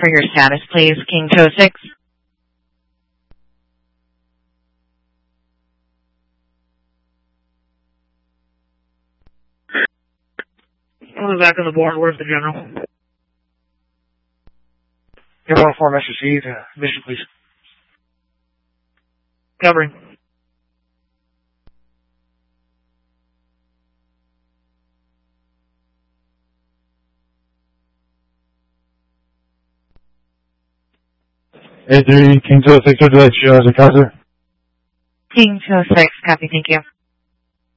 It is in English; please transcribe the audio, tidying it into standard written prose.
for your status, please. King 206. I'll be back on the board. Where's the general? You're 104, Master C. Mission, please. Covering. A3, King 206, would you like to show us a concert? King 206, copy, thank you.